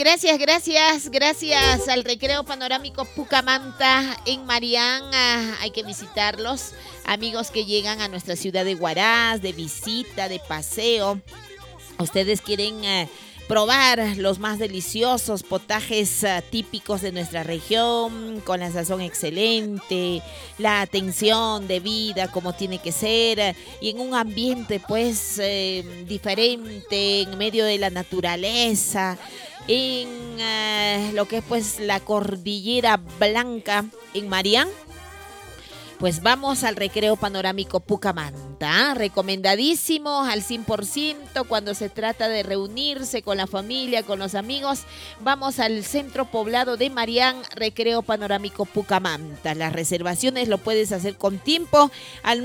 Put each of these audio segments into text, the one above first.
Gracias al Recreo Panorámico Pucamanta en Marián. Hay que visitarlos. Amigos que llegan a nuestra ciudad de Huaraz, de visita, de paseo. Ustedes quieren probar los más deliciosos potajes típicos de nuestra región, con la sazón excelente, la atención debida como tiene que ser, y en un ambiente pues diferente, en medio de la naturaleza, en lo que es pues la Cordillera Blanca en Marián. Pues vamos al Recreo Panorámico Pucamanta, recomendadísimo al 100% cuando se trata de reunirse con la familia, con los amigos. Vamos al Centro Poblado de Marián, Recreo Panorámico Pucamanta. Las reservaciones lo puedes hacer con tiempo al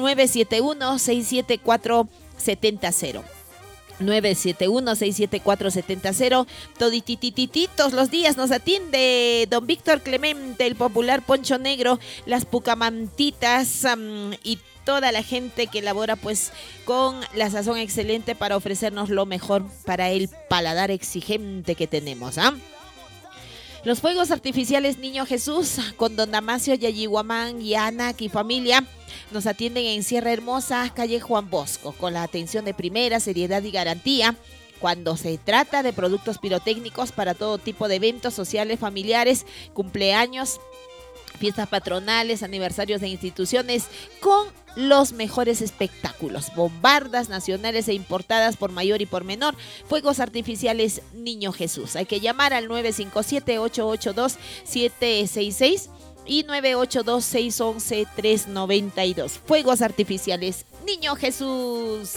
971-674-70. 971-674-70. Todititititos los días nos atiende don Víctor Clemente, el popular Poncho Negro, las pucamantitas y toda la gente que elabora pues con la sazón excelente para ofrecernos lo mejor para el paladar exigente que tenemos. Los fuegos artificiales Niño Jesús con don Damasio Yayihuamán y Ana y familia nos atienden en Sierra Hermosa, calle Juan Bosco, con la atención de primera, seriedad y garantía. Cuando se trata de productos pirotécnicos para todo tipo de eventos sociales, familiares, cumpleaños, fiestas patronales, aniversarios de instituciones, con los mejores espectáculos, bombardas nacionales e importadas por mayor y por menor, fuegos artificiales Niño Jesús. Hay que llamar al 957-882-766 y 982-611-392. Fuegos artificiales Niño Jesús.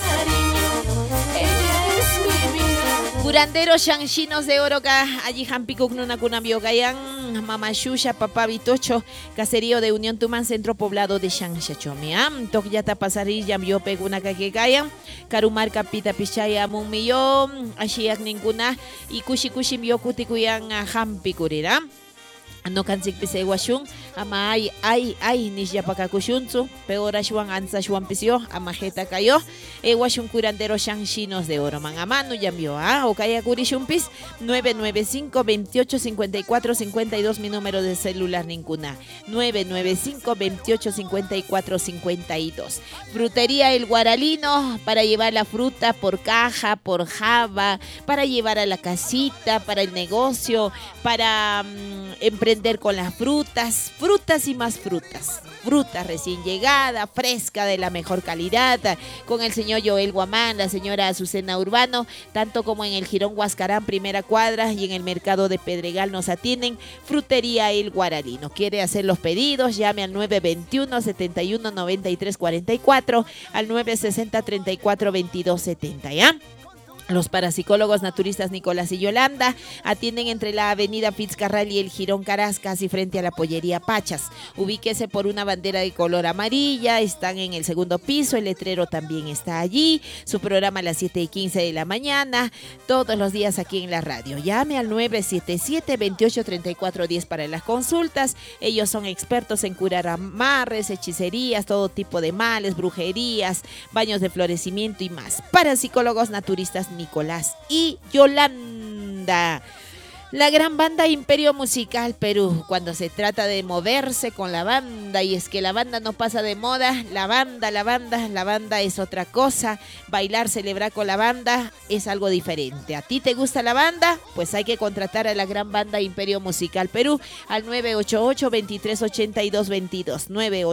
Curandero Shanchinos de Oroca, allí Jampicuk Nuna Kunambio Gayan, Mamashusha, Papá Vitocho, Caserío de Unión Tumán, Centro Poblado de Shanchachomiam, Tokyata Pasarilla, Miope Gunaka que Gayan, Karumar Capita Pichaya Mumillón, Ashiak Ninguna, y Kushi Miokutikuyan Jampicurira. No cansik pise washun ama ay nisya pakakushunzu peor ashwan ansa shwan pisio ama jeta kayo washun curandero Shanchinos de Oro man amano yamio o kaya kurishumpis 995 28 54 52 mi número de celular ninguna 995 28 54 52. Frutería El Guaralino para llevar la fruta por caja, por java, para llevar a la casita, para el negocio, para emprender con las frutas y más frutas. Fruta recién llegada, fresca, de la mejor calidad, con el señor Joel Guamán, la señora Azucena Urbano, tanto como en el Jirón Huascarán, primera cuadra, y en el mercado de Pedregal nos atienden. Frutería El Guaralino. ¿Quiere hacer los pedidos? Llame al 921-71-93-44, al 960-34-22-70, ¿ya? Los parapsicólogos naturistas Nicolás y Yolanda atienden entre la avenida Fitzcarral y el Jirón Caraz, casi frente a la pollería Pachas. Ubíquese por una bandera de color amarilla, están en el segundo piso, el letrero también está allí, su programa a las 7:15 de la mañana, todos los días aquí en la radio. Llame al 977-283410 para las consultas. Ellos son expertos en curar amarres, hechicerías, todo tipo de males, brujerías, baños de florecimiento y más. Parapsicólogos naturistas Nicolás y Yolanda. La gran banda Imperio Musical Perú, cuando se trata de moverse con la banda, y es que la banda no pasa de moda, la banda es otra cosa. Bailar, celebrar con la banda es algo diferente. ¿A ti te gusta la banda? Pues hay que contratar a la gran banda Imperio Musical Perú al 988-2382-22,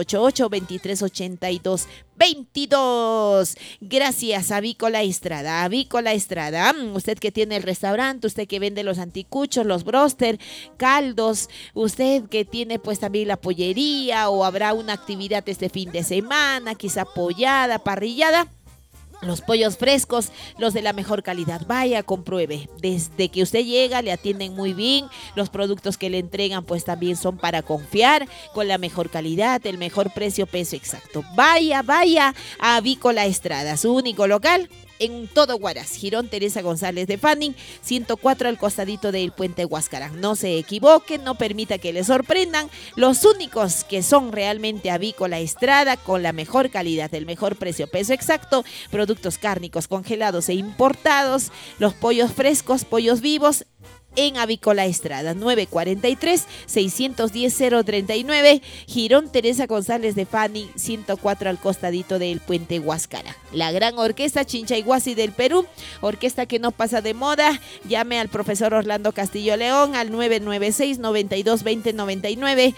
988-2382-22. Gracias a Avícola Estrada. Usted que tiene el restaurante, usted que vende los anticuchos, los broster, caldos, usted que tiene pues también la pollería, o habrá una actividad este fin de semana, quizá pollada, parrillada. Los pollos frescos, los de la mejor calidad. Vaya, compruebe. Desde que usted llega le atienden muy bien. Los productos que le entregan pues también son para confiar, con la mejor calidad, el mejor precio, peso exacto. Vaya a Avícola Estrada, su único local en todo Huaraz. Jirón Teresa González de Fanning, 104 al costadito del puente Huascarán. No se equivoquen, no permita que les sorprendan. Los únicos que son realmente Avícola Estrada, con la mejor calidad, el mejor precio, peso exacto, productos cárnicos congelados e importados, los pollos frescos, pollos vivos, en Avícola Estrada, 943-610-039, Girón Teresa González de Fani, 104 al costadito del puente Huáscara. La gran orquesta Chinchayhuasi del Perú, orquesta que no pasa de moda. Llame al profesor Orlando Castillo León al 996-922099,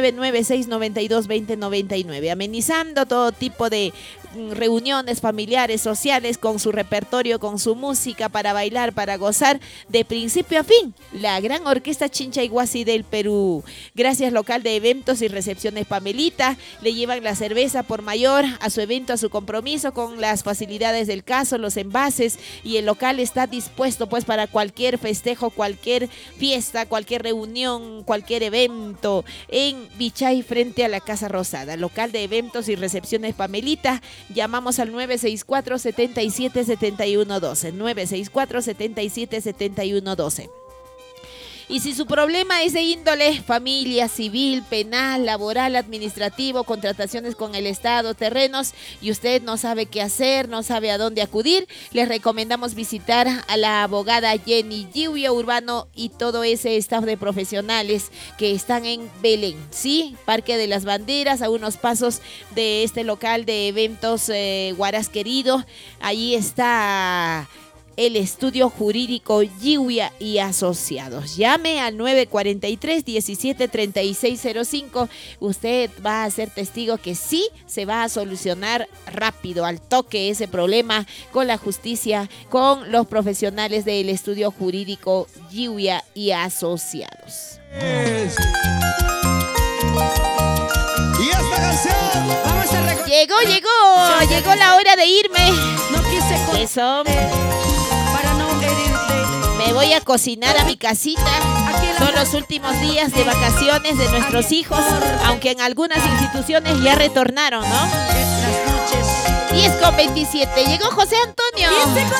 996-922099, amenizando todo tipo de reuniones familiares, sociales, con su repertorio, con su música para bailar, para gozar, de principio a fin. La gran orquesta Chinchayhuasi del Perú. Gracias, local de eventos y recepciones Pamelita. Le llevan la cerveza por mayor a su evento, a su compromiso, con las facilidades del caso, los envases, y el local está dispuesto pues para cualquier festejo, cualquier fiesta, cualquier reunión, cualquier evento en Vichay frente a la Casa Rosada. Local de eventos y recepciones Pamelita. Llamamos al 964-77-7112, 964-77-7112. Y si su problema es de índole familia, civil, penal, laboral, administrativo, contrataciones con el Estado, terrenos, y usted no sabe qué hacer, no sabe a dónde acudir, les recomendamos visitar a la abogada Jenny Lluvia Urbano y todo ese staff de profesionales que están en Belén, ¿sí? Parque de las Banderas, a unos pasos de este local de eventos Huaraz Querido. Allí está el estudio jurídico Lluvia y Asociados. Llame al 943-173605. Usted va a ser testigo que sí se va a solucionar rápido, al toque, ese problema con la justicia, con los profesionales del estudio jurídico Lluvia y Asociados. Y esta canción vamos a Llegó la hora de irme. No quise Eso. para no herirte. Me voy a cocinar a mi casita. Son los últimos días de vacaciones de nuestros hijos, aunque en algunas instituciones ya retornaron, ¿no? 10:27. Llegó José Antonio.